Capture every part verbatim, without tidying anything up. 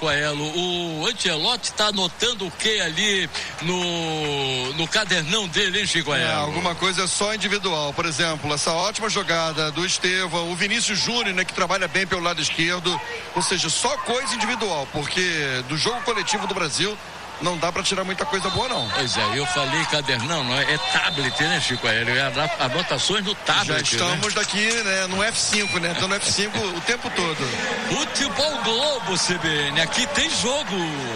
Chicoelo? O Ancelotti tá anotando o que ali no, no cadernão dele, hein, Chicoelo? É, alguma coisa só individual. Por exemplo, essa ótima jogada do Estevão, o Vinícius Júnior, né, que trabalha bem pelo lado esquerdo. Ou seja, só coisa individual, porque do jogo coletivo do Brasil não dá pra tirar muita coisa boa, não. Pois é, eu falei cadernão, não é, é tablet, né, Chico? É anotações no tablet. Já estamos né? daqui, né, no F cinco, né? Então no F cinco o tempo todo. Futebol Globo, C B N, aqui tem jogo.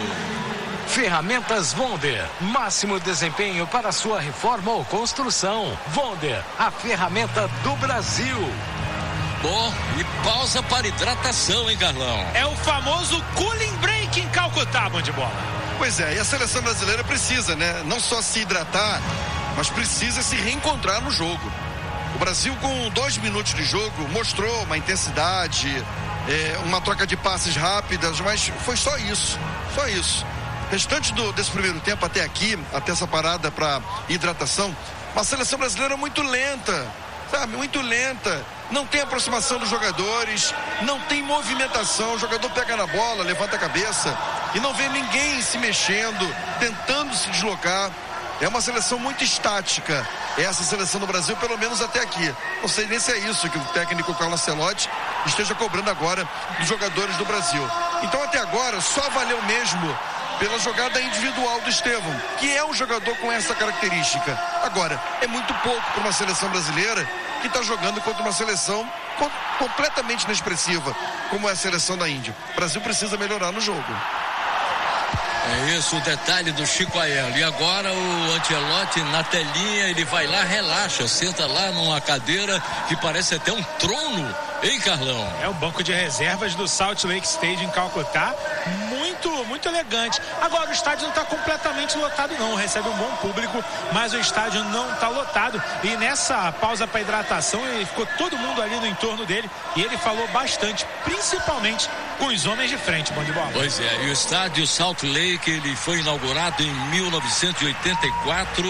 Ferramentas Wonder, máximo desempenho para sua reforma ou construção. Wonder, a ferramenta do Brasil. Bom, e pausa para hidratação, hein, Carlão? É o famoso cooling break em Calcutá, bom de bola. Pois é, e a seleção brasileira precisa, né? Não só se hidratar, mas precisa se reencontrar no jogo. O Brasil, com dois minutos de jogo, mostrou uma intensidade, é, uma troca de passes rápidas, mas foi só isso, só isso. Restante do, desse primeiro tempo até aqui, até essa parada para hidratação, uma seleção brasileira muito lenta, sabe? Muito lenta. Não tem aproximação dos jogadores, não tem movimentação. O jogador pega na bola, levanta a cabeça e não vê ninguém se mexendo, tentando se deslocar. É uma seleção muito estática, essa seleção do Brasil, pelo menos até aqui. Não sei nem se é isso que o técnico Carlo Ancelotti esteja cobrando agora dos jogadores do Brasil. Então até agora só valeu mesmo pela jogada individual do Estevão, que é um jogador com essa característica. Agora, é muito pouco para uma seleção brasileira que está jogando contra uma seleção com, completamente inexpressiva, como é a seleção da Índia. O Brasil precisa melhorar no jogo. É isso, o detalhe do Chicoelo. E agora o Ancelotti na telinha, ele vai lá, relaxa, senta lá numa cadeira que parece até um trono, hein, Carlão? É o banco de reservas do Salt Lake Stadium em Calcutá, muito, muito elegante. Agora o estádio não está completamente lotado não, recebe um bom público, mas o estádio não está lotado. E nessa pausa para hidratação, ele ficou todo mundo ali no entorno dele e ele falou bastante, principalmente com os homens de frente, bom de bola. Pois é, e o estádio Salt Lake, ele foi inaugurado em mil novecentos e oitenta e quatro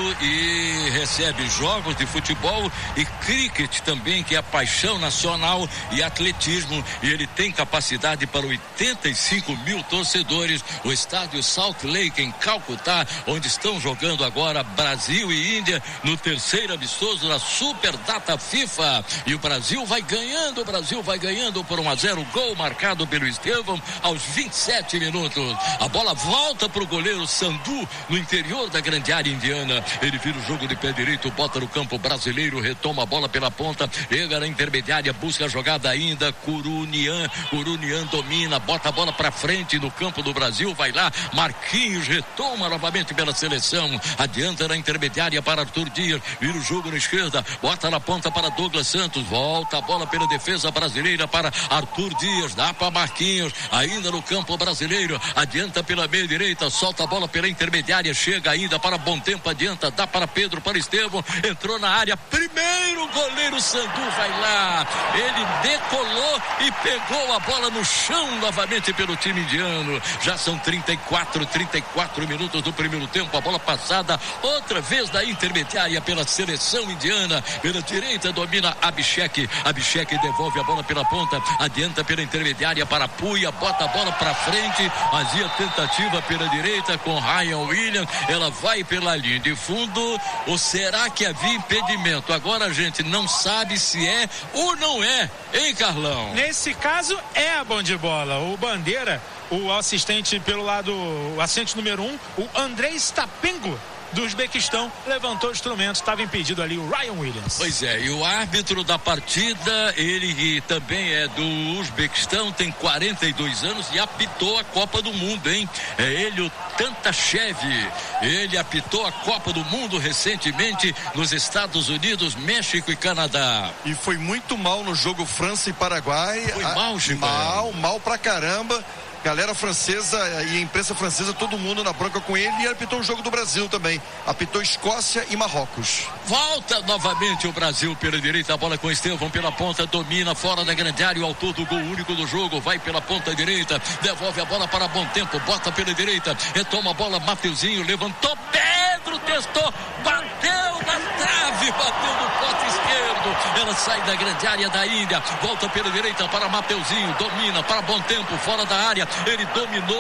e recebe jogos de futebol e cricket também, que é a paixão nacional, e atletismo, e ele tem capacidade para oitenta e cinco mil torcedores. O estádio Salt Lake em Calcutá, onde estão jogando agora Brasil e Índia no terceiro amistoso da Super Data FIFA, e o Brasil vai ganhando, o Brasil vai ganhando por um a zero, gol marcado pelo Estevão aos vinte e sete minutos. A bola volta para o goleiro Sandu no interior da grande área indiana. Ele vira o jogo de pé direito, bota no campo brasileiro, retoma a bola pela ponta, chega na intermediária, busca a jogada ainda. Curunian, Curunian domina, bota a bola para frente no campo do Brasil, vai lá, Marquinhos retoma novamente pela seleção, adianta na intermediária para Arthur Dias, vira o jogo na esquerda, bota na ponta para Douglas Santos, volta a bola pela defesa brasileira para Arthur Dias, dá para Marquinhos, ainda no campo brasileiro, adianta pela meia direita, solta a bola pela intermediária, chega ainda para Bom Tempo, adianta, dá para Pedro, para Estevão, entrou na área, primeiro goleiro Sandu vai lá, ele decolou e pegou a bola no chão novamente pelo time indiano. Já são trinta e quatro, trinta e quatro minutos do primeiro tempo, a bola passada outra vez da intermediária pela seleção indiana, pela direita domina Abhishek, Abhishek devolve a bola pela ponta, adianta pela intermediária para Puia, bota a bola para frente, fazia tentativa pela direita com Ryan Williams, ela vai pela linha de fundo, ou será que havia impedimento? Agora a gente não sabe se é ou não é, hein, Carlão? Nesse caso é a bom de bola. O Bandeira, o assistente pelo lado, o assistente número um, o Andrei Stapengo do Uzbequistão, levantou o instrumento, estava impedido ali o Ryan Williams. Pois é, e o árbitro da partida, ele que também é do Uzbequistão, tem quarenta e dois anos e apitou a Copa do Mundo, hein? É ele, o Tantashev. Ele apitou a Copa do Mundo recentemente nos Estados Unidos, México e Canadá. E foi muito mal no jogo França e Paraguai. Foi mal, Chico. Mal, mal pra caramba. Galera francesa e a imprensa francesa, todo mundo na bronca com ele, e apitou o jogo do Brasil também. Apitou Escócia e Marrocos. Volta novamente o Brasil pela direita, a bola com Estevão pela ponta, domina fora da grande área, o autor do gol único do jogo, vai pela ponta direita, devolve a bola para Bom Tempo, bota pela direita, retoma a bola, Mateuzinho, levantou, Pedro testou, bateu na trave, bateu no poste esquerdo, ela sai da grande área da Índia, volta pela direita para Mateuzinho, domina para Bom Tempo, fora da área, ele dominou